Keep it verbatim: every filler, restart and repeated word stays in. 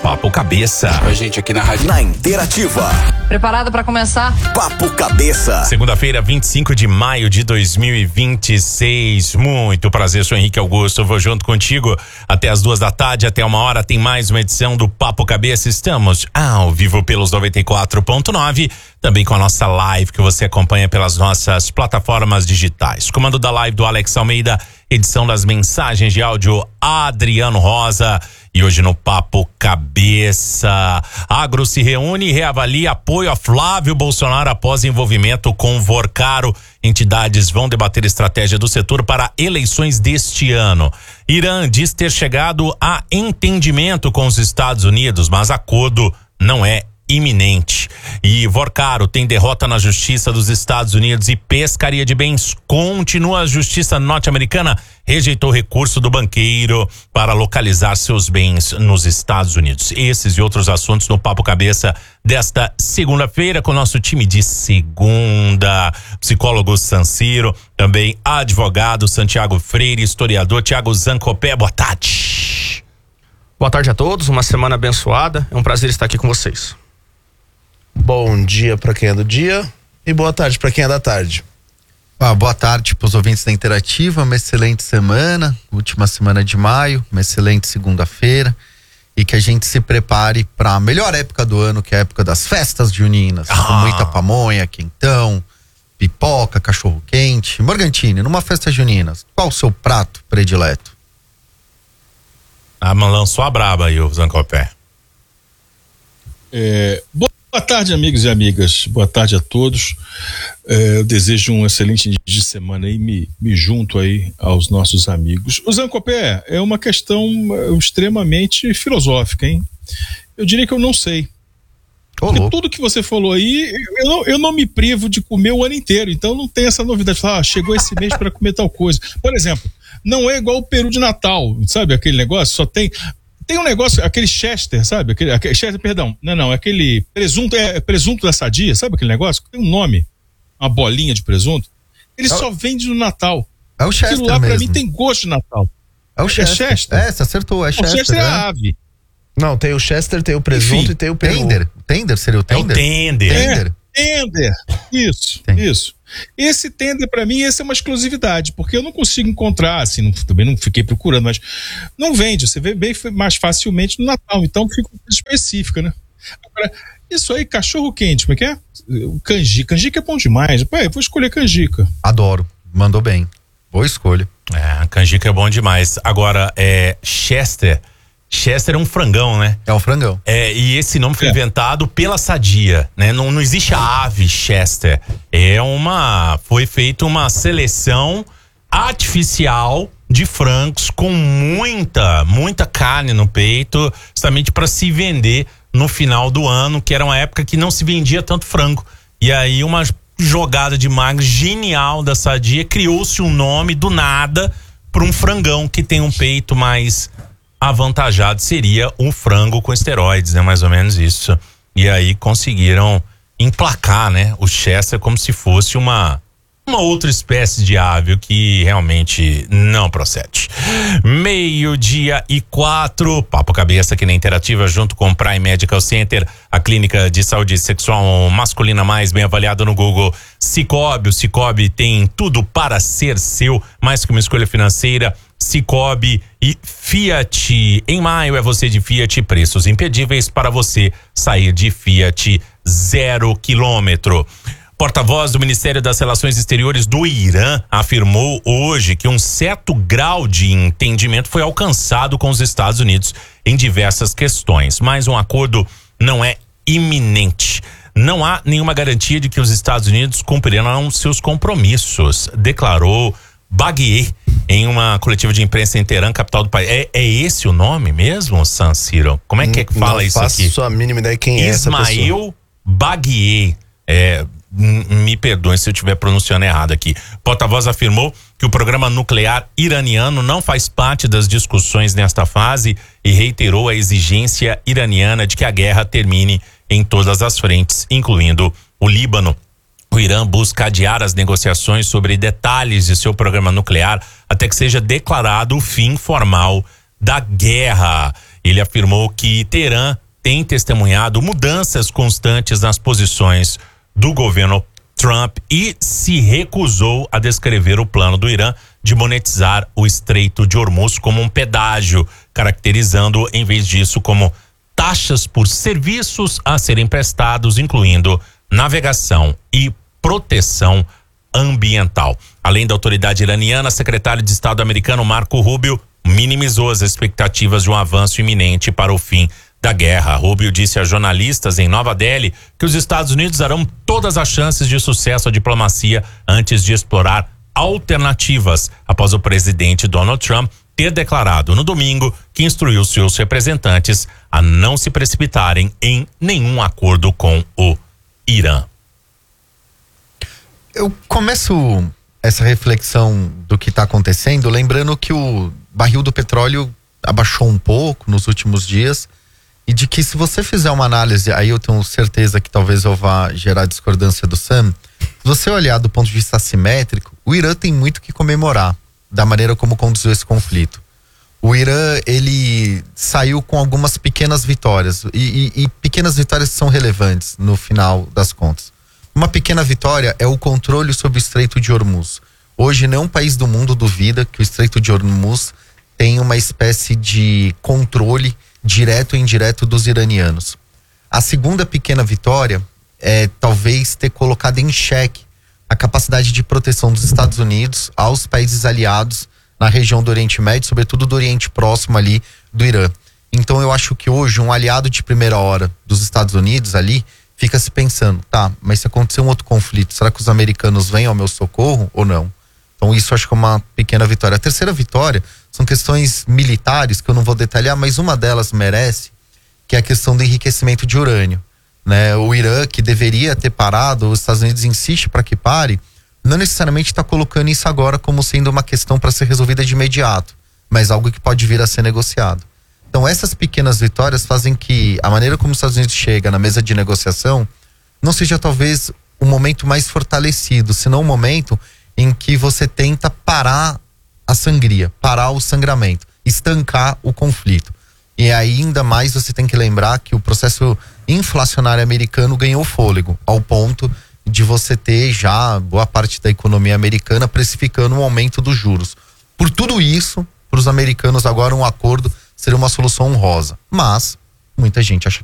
Papo Cabeça. Com a gente aqui na rádio. Na Interativa. Preparado para começar? Papo Cabeça. Segunda-feira, vinte e cinco de maio de dois mil e vinte e seis. Muito prazer, sou Henrique Augusto. Eu vou junto contigo até as duas da tarde, até uma hora. Tem mais uma edição do Papo Cabeça. Estamos ao vivo pelos noventa e quatro ponto nove. Também com a nossa live que você acompanha pelas nossas plataformas digitais. Comando da live do Alex Almeida, edição das mensagens de áudio Adriano Rosa. E hoje no Papo Cabeça, Agro se reúne e reavalia apoio a Flávio Bolsonaro após envolvimento com Vorcaro. Entidades vão debater estratégia do setor para eleições deste ano. Irã diz ter chegado a entendimento com os Estados Unidos, mas acordo não é iminente. E Vorcaro tem derrota na justiça dos Estados Unidos e pescaria de bens continua. A justiça norte-americana rejeitou recurso do banqueiro para localizar seus bens nos Estados Unidos. Esses e outros assuntos no Papo Cabeça desta segunda-feira com o nosso time de segunda. Psicólogo Sanciro, também advogado Santiago Freire, historiador Thiago Zancopé. Boa tarde. Boa tarde a todos, uma semana abençoada. É um prazer estar aqui com vocês. Bom dia para quem é do dia e boa tarde para quem é da tarde. Ah, boa tarde para os ouvintes da Interativa, uma excelente semana, última semana de maio, uma excelente segunda-feira e que a gente se prepare para a melhor época do ano, que é a época das festas juninas, ah. com muita pamonha, quentão, pipoca, cachorro quente. Morgantini, numa festa junina, qual o seu prato predileto? Ah, mas lançou a braba aí o Zancopé. É, boa tarde, amigos e amigas. Boa tarde a todos. É, eu desejo um excelente início de semana e me, me junto aí aos nossos amigos. O Zancopé é uma questão extremamente filosófica, hein? Eu diria que eu não sei. Porque oh, tudo que você falou aí, eu não, eu não me privo de comer o ano inteiro. Então não tem essa novidade de falar, ah, chegou esse mês para comer tal coisa. Por exemplo, não é igual o peru de Natal, sabe? Aquele negócio, só tem... Tem um negócio, aquele Chester, sabe? Aquele, aquele Chester, perdão, não, não, aquele presunto, é presunto da Sadia, sabe aquele negócio? Tem um nome, uma bolinha de presunto. Ele é só o... vende no Natal. É o Chester Aquilo lá mesmo. Pra mim tem gosto de Natal. É o Chester. É Chester? É, você acertou, é Chester. O Chester é, é a ave. Não, tem o Chester, tem o presunto Enfim, e tem o peru. Tender, Tender seria o Tender? É o Tender. Tender. É, Tender, isso, Tem. isso. Esse Tender pra mim, essa é uma exclusividade, porque eu não consigo encontrar, assim, não, também não fiquei procurando, mas não vende, você vê bem mais facilmente no Natal, então fica específica, né? Agora, isso aí, cachorro quente, como é que é? O canjica, canjica é bom demais, pô, eu vou escolher canjica. Adoro, mandou bem, boa escolha. É, canjica é bom demais. Agora, é Chester... Chester é um frangão, né? É um frangão. É, e esse nome foi é. inventado pela Sadia, né? Não, não existe a ave Chester. É uma... Foi feita uma seleção artificial de frangos com muita, muita carne no peito, justamente para se vender no final do ano, que era uma época que não se vendia tanto frango. E aí uma jogada de marketing genial da Sadia, criou-se um nome do nada para um frangão que tem um peito mais... avantajado, seria um frango com esteroides, né? Mais ou menos isso. E aí conseguiram emplacar, né? O Chester como se fosse uma uma outra espécie de ave, o que realmente não procede. Meio-dia e quatro, Papo Cabeça aqui na Interativa, junto com o Prime Medical Center, a clínica de saúde sexual masculina mais bem avaliada no Google. Cicobi, o Cicobi tem tudo para ser seu, mais que uma escolha financeira. Cicobi e Fiat. Em maio é você de Fiat, preços imperdíveis para você sair de Fiat zero quilômetro. Porta-voz do Ministério das Relações Exteriores do Irã afirmou hoje que um certo grau de entendimento foi alcançado com os Estados Unidos em diversas questões, mas um acordo não é iminente. Não há nenhuma garantia de que os Estados Unidos cumprirão seus compromissos, declarou Baguier em uma coletiva de imprensa em Teherã, capital do país. É, é esse o nome mesmo, Sanciro? Como é que é que fala não isso aqui? Não faço a mínima ideia quem é essa pessoa. Ismael Baguier. É, me perdoem se eu estiver pronunciando errado aqui. Porta-voz afirmou que o programa nuclear iraniano não faz parte das discussões nesta fase e reiterou a exigência iraniana de que a guerra termine em todas as frentes, incluindo o Líbano. O Irã busca adiar as negociações sobre detalhes de seu programa nuclear até que seja declarado o fim formal da guerra. Ele afirmou que Teherã tem testemunhado mudanças constantes nas posições do governo Trump e se recusou a descrever o plano do Irã de monetizar o Estreito de Hormuz como um pedágio, caracterizando em vez disso como taxas por serviços a serem prestados, incluindo navegação e proteção ambiental. Além da autoridade iraniana, secretário de Estado americano Marco Rubio minimizou as expectativas de um avanço iminente para o fim da guerra. Rubio disse a jornalistas em Nova Delhi que os Estados Unidos darão todas as chances de sucesso à diplomacia antes de explorar alternativas, após o presidente Donald Trump ter declarado no domingo que instruiu seus representantes a não se precipitarem em nenhum acordo com o Irã. Eu começo essa reflexão do que está acontecendo lembrando que o barril do petróleo abaixou um pouco nos últimos dias e de que se você fizer uma análise, aí eu tenho certeza que talvez eu vá gerar discordância do Sam, se você olhar do ponto de vista assimétrico, o Irã tem muito que comemorar da maneira como conduziu esse conflito. O Irã, ele saiu com algumas pequenas vitórias e, e, e pequenas vitórias que são relevantes no final das contas. Uma pequena vitória é o controle sobre o Estreito de Hormuz. Hoje nenhum país do mundo duvida que o Estreito de Hormuz tem uma espécie de controle direto e indireto dos iranianos. A segunda pequena vitória é talvez ter colocado em xeque a capacidade de proteção dos Estados Unidos aos países aliados na região do Oriente Médio, sobretudo do Oriente Próximo ali do Irã. Então eu acho que hoje um aliado de primeira hora dos Estados Unidos ali fica se pensando, tá, mas se acontecer um outro conflito, será que os americanos vêm ao meu socorro ou não? Então isso acho que é uma pequena vitória. A terceira vitória são questões militares que eu não vou detalhar, mas uma delas merece, que é a questão do enriquecimento de urânio, né? O Irã, que deveria ter parado, os Estados Unidos insiste para que pare, não necessariamente está colocando isso agora como sendo uma questão para ser resolvida de imediato, mas algo que pode vir a ser negociado. Então essas pequenas vitórias fazem que a maneira como os Estados Unidos chega na mesa de negociação não seja talvez o momento mais fortalecido, senão o momento em que você tenta parar a sangria, parar o sangramento, estancar o conflito. E ainda mais você tem que lembrar que o processo inflacionário americano ganhou fôlego, ao ponto de você ter já boa parte da economia americana precificando um aumento dos juros. Por tudo isso, para os americanos agora um acordo seria uma solução honrosa. Mas muita gente acha